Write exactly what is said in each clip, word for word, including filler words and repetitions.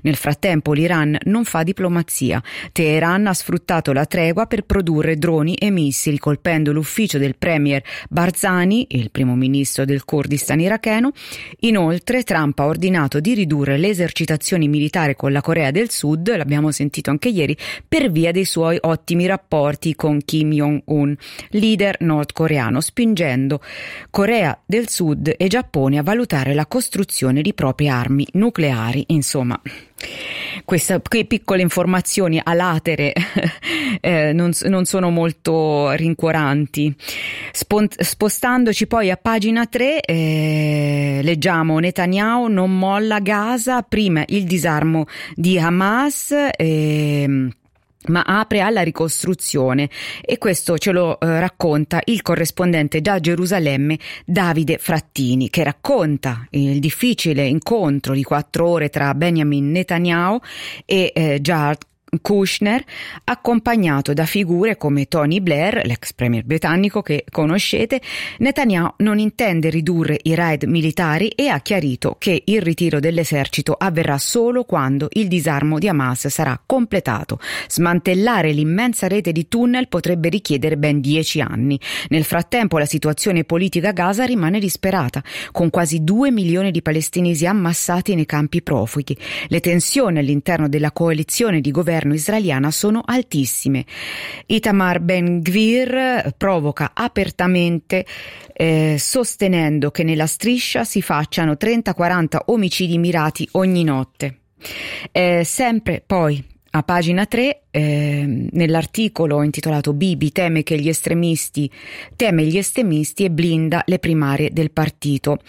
Nel frattempo l'Iran non fa diplomazia. Teheran ha sfruttato la tregua per produrre droni e missili, colpendo l'ufficio del premier Barzani, il primo ministro del Kurdistan iracheno. Inoltre Trump ha ordinato di ridurre le esercitazioni militari con la Corea del Sud, l'abbiamo sentito anche ieri, per via dei suoi ottimi rapporti con Kim Jong-un, leader nordcoreano, spingendo Corea del Sud e Giappone a valutare la costruzione di proprie armi nucleari. Insomma, queste piccole informazioni a latere eh, non, non sono molto rincuoranti. Spont- spostandoci poi a pagina tre, eh, leggiamo: Netanyahu non molla Gaza, prima il disarmo di Hamas, eh, ma apre alla ricostruzione, e questo ce lo eh, racconta il corrispondente da Gerusalemme Davide Frattini, che racconta il difficile incontro di quattro ore tra Benjamin Netanyahu e eh, Jared Kushner, accompagnato da figure come Tony Blair, l'ex premier britannico che conoscete. Netanyahu non intende ridurre i raid militari e ha chiarito che il ritiro dell'esercito avverrà solo quando il disarmo di Hamas sarà completato. Smantellare l'immensa rete di tunnel potrebbe richiedere ben dieci anni. Nel frattempo la situazione politica a Gaza rimane disperata, con quasi due milioni di palestinesi ammassati nei campi profughi. Le tensioni all'interno della coalizione di governo israeliana sono altissime. Itamar Ben-Gvir provoca apertamente, eh, sostenendo che nella striscia si facciano trenta quaranta omicidi mirati ogni notte. Eh, sempre poi a pagina tre, eh, nell'articolo intitolato Bibi teme che gli estremisti teme gli estremisti e blinda le primarie del partito.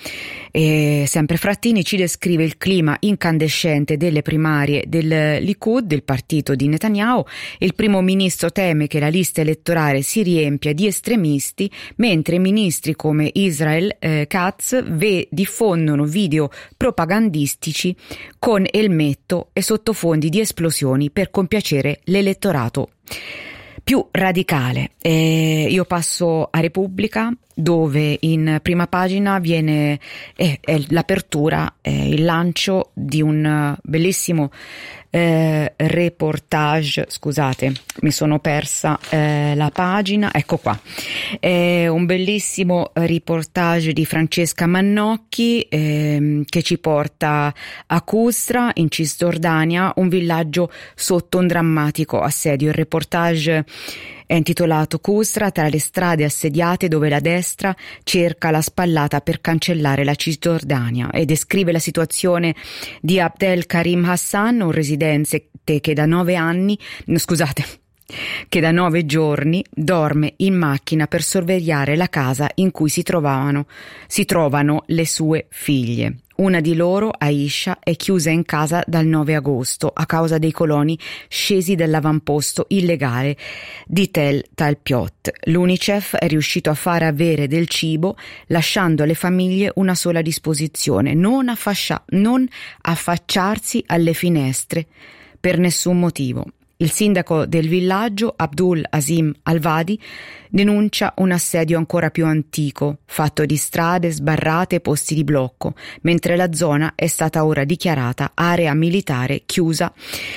E sempre Frattini ci descrive il clima incandescente delle primarie del Likud, del partito di Netanyahu. Il primo ministro teme che la lista elettorale si riempia di estremisti, mentre ministri come Israel eh, Katz ve diffondono video propagandistici con elmetto e sottofondi di esplosioni per compiacere l'elettorato più radicale. Eh, io passo a Repubblica, dove in prima pagina viene eh, è l'apertura, eh, il lancio di un bellissimo eh, reportage. Scusate, mi sono persa eh, la pagina, ecco qua. È un bellissimo reportage di Francesca Mannocchi eh, che ci porta a Qusra, in Cisgiordania, un villaggio sotto un drammatico assedio. Il reportage è intitolato Qusra, tra le strade assediate dove la destra cerca la spallata per cancellare la Cisgiordania, e descrive la situazione di Abdel Karim Hassan, un residente che da nove anni, scusate, che da nove giorni dorme in macchina per sorvegliare la casa in cui si trovavano, si trovano le sue figlie. Una di loro, Aisha, è chiusa in casa dal nove agosto a causa dei coloni scesi dall'avamposto illegale di Tel Talpiot. L'UNICEF è riuscito a far avere del cibo, lasciando alle famiglie una sola disposizione: non, affascia- non affacciarsi alle finestre per nessun motivo. Il sindaco del villaggio, Abdul Azim Al-Wadi, denuncia un assedio ancora più antico, fatto di strade sbarrate e posti di blocco, mentre la zona è stata ora dichiarata area militare chiusa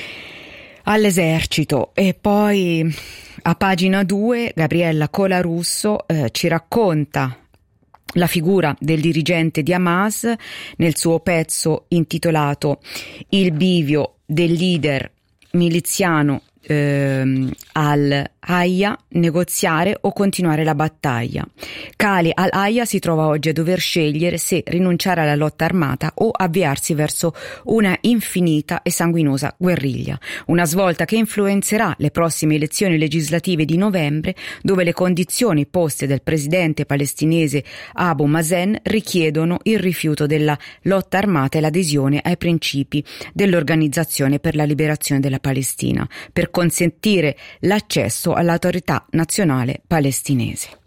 all'esercito. E poi a pagina due Gabriella Colarusso eh, ci racconta la figura del dirigente di Hamas nel suo pezzo intitolato Il bivio del leader miliziano ehm, al-Hayya, negoziare o continuare la battaglia. Khalil al-Hayya si trova oggi a dover scegliere se rinunciare alla lotta armata o avviarsi verso una infinita e sanguinosa guerriglia, una svolta che influenzerà le prossime elezioni legislative di novembre, dove le condizioni poste dal presidente palestinese Abu Mazen richiedono il rifiuto della lotta armata e l'adesione ai principi dell'Organizzazione per la Liberazione della Palestina, per consentire l'accesso all'autorità nazionale palestinese.